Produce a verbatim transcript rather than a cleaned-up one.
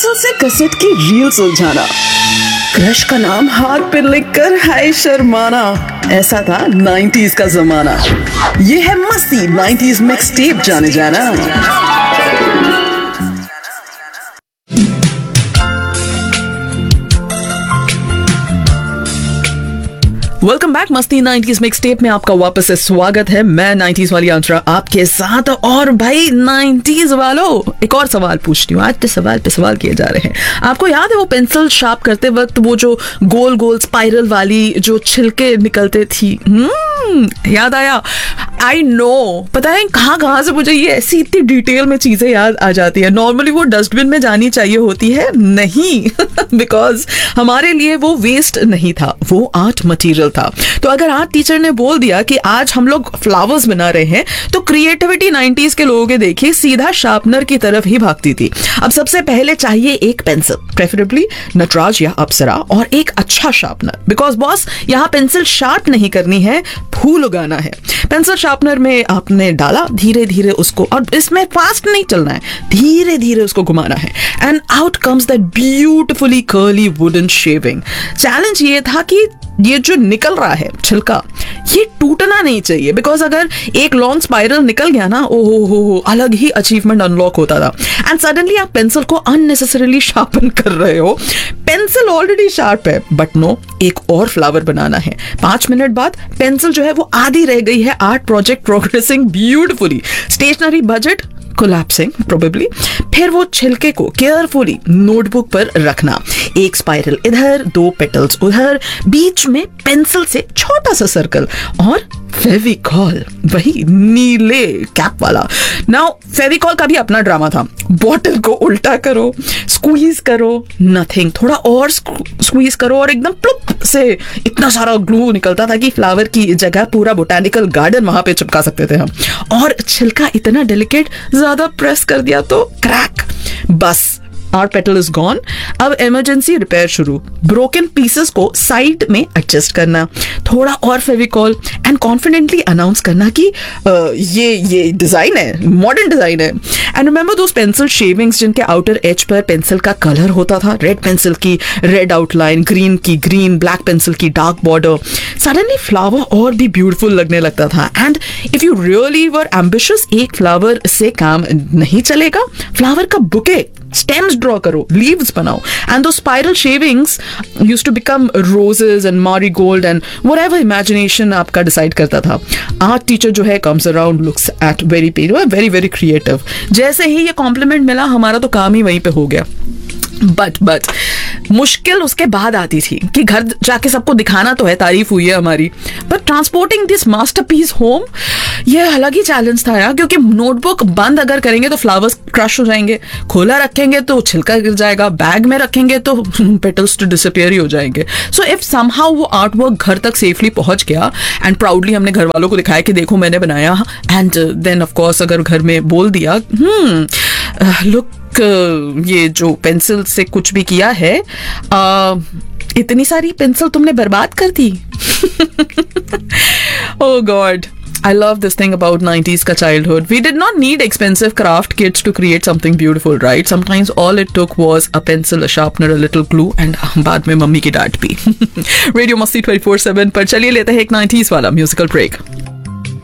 Pencil से cassette की reel सुलझाना, क्रश का नाम हाथ पे लिखकर हाय शर्माना, ऐसा था नाइंटीज़ का जमाना। ये है मस्ती नाइंटीज़ मिक्स टेप जाने जाना। वेलकम बैक, मस्ती नाइंटीज़ मिक्स टेप में आपका वापस से स्वागत है। मैं नाइंटीज़ वाली अंतरा आपके साथ। और भाई नाइंटीज़ वालों, एक और सवाल पूछती हूँ। आज तो सवाल पे सवाल किए जा रहे हैं। आपको याद है वो पेंसिल शार्प करते वक्त वो जो गोल गोल स्पाइरल वाली जो छिलके निकलते थी? हम्म याद आया? आई नो, पता है कहाँ कहाँ से मुझे ये ऐसी इतनी डिटेल में चीजें याद आ जाती है। नॉर्मली वो डस्टबिन में जानी चाहिए होती है, नहीं बिकॉज हमारे लिए वो वेस्ट नहीं था, वो आर्ट मटेरियल था। तो अगर आर्ट टीचर ने बोल दिया कि आज हम लोग फ्लावर्स बना रहे हैं, तो क्रिएटिविटी नाइंटीज़ के लोगों के देखिए सीधा शार्पनर की तरफ ही भागती थी। अब सबसे पहले चाहिए एक पेंसिल, प्रेफरेबली नटराज या अप्सरा, और एक अच्छा शार्पनर, बिकॉज बॉस यहाँ पेंसिल शार्प नहीं करनी है, फूल उगाना है। पेंसिल शार्पनर में आपने डाला, धीरे धीरे उसको, और इसमें फास्ट नहीं चलना है, धीरे धीरे उसको घुमाना है, and out comes that beautifully curly wooden shaving. Challenge ये था कि ये जो निकल रहा है छिलका, ये टूटना नहीं चाहिए, बिकॉज अगर एक लॉन्ग स्पाइरल निकल गया ना, ओ हो हो हो अलग ही अचीवमेंट अनलॉक होता था। एंड सडनली आप पेंसिल को अननेसेसरीली शार्पन कर रहे हो। पेंसिल ऑलरेडी शार्प है, बट नो, एक और फ्लावर बनाना है। पांच मिनट बाद पेंसिल जो है वो आधी रह गई है। Art project progressing beautifully, stationery budget collapsing probably. फिर वो छिलके को केयरफुली नोटबुक पर रखना, एक स्पाइरल इधर, दो पेटल्स उधर, बीच में पेंसिल से छोटा सा सर्कल, और फेविकॉल, वही नीले कैप वाला। नाउ फेविकॉल का भी अपना ड्रामा था। बॉटल को उल्टा करो, स्क्वीज करो, नथिंग, थोड़ा और स्क्वीज करो, और एकदम प्लुप से इतना सारा ग्लू निकलता था कि फ्लावर की जगह पूरा बोटानिकल गार्डन वहां पे चिपका सकते थे हम। और छिलका इतना डेलिकेट, ज्यादा प्रेस कर दिया तो क्रैक, बस आर्ट पेटल इज गॉन। अब इमरजेंसी रिपेयर शुरू, ब्रोकन पीसेस को साइड में एडजस्ट करना, थोड़ा और फेविकॉल, एंड कॉन्फिडेंटली अनाउंस करना कि आ, ये ये डिजाइन है, मॉडर्न डिजाइन है। And remember those pencil shavings जिनके आउटर एज पर पेंसिल का कलर होता था, रेड पेंसिल की रेड आउटलाइन, ग्रीन की ग्रीन, ब्लैक पेंसिल की डार्क बॉर्डर। सडनली फ्लावर और भी ब्यूटीफुल लगने लगता था। And if you really were ambitious, एक फ्लावर से काम नहीं चलेगा, फ्लावर का बुके, स्टेम्स ड्रॉ करो, लीव्स बनाओ, एंड दो spiral shavings used to become roses and marigold and whatever imagination आपका डिसाइड करता था। आर्ट टीचर जो है comes around, looks at very very very creative. जैसे ही ये कॉम्प्लीमेंट मिला, हमारा तो काम ही वहीं पे हो गया। बट बट मुश्किल उसके बाद आती थी कि घर जाके सबको दिखाना तो है, तारीफ हुई है हमारी, but transporting this masterpiece home, ये अलग ही चैलेंज था यार। क्योंकि नोटबुक बंद अगर करेंगे तो फ्लावर्स क्रश हो जाएंगे, खोला रखेंगे तो छिलका गिर जाएगा, बैग में रखेंगे तो पेटल्स तो डिसअपियर ही हो जाएंगे। सो इफ समहाउ वो आर्ट वर्क घर तक सेफली पहुंच गया, एंड प्राउडली हमने घर वालों को दिखाया कि देखो मैंने बनाया, एंड देन ऑफ कोर्स अगर घर में बोल दिया, हम्म लुक, ये जो पेंसिल से कुछ भी किया है, आ, इतनी सारी पेंसिल तुमने बर्बाद कर दी। Oh God, I love this thing about nineties का childhood. We did not need expensive craft kits to create something beautiful, right? Sometimes all it took was a pencil, a sharpener, a little glue, and बाद में mummy की डांट भी। Radio मस्ती twenty four seven पर चलिए लेते हैं एक नाइंटीज़ वाला म्यूजिकल ब्रेक।